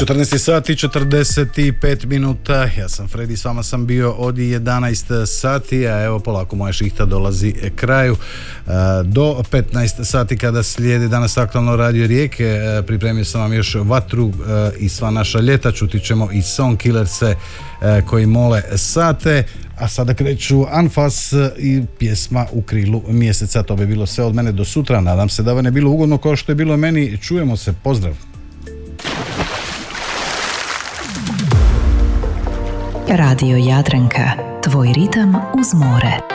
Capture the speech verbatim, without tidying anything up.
četrnaest sati četrdeset pet minuta, ja sam Fredi, s vama sam bio od jedanaest sati, a evo polako moja šihta dolazi kraju. Do petnaest sati kada slijedi danas aktualno Radio Rijeke, pripremio sam vam još vatru i sva naša ljeta, čuti ćemo i Song Killerse koji mole sate, a sada kreću Anfas i pjesma U krilu mjeseca. To bi bilo sve od mene do sutra, nadam se da vam je bilo ugodno kao što je bilo meni. Čujemo se, pozdrav. Radio Jadranka, tvoj ritam uz more.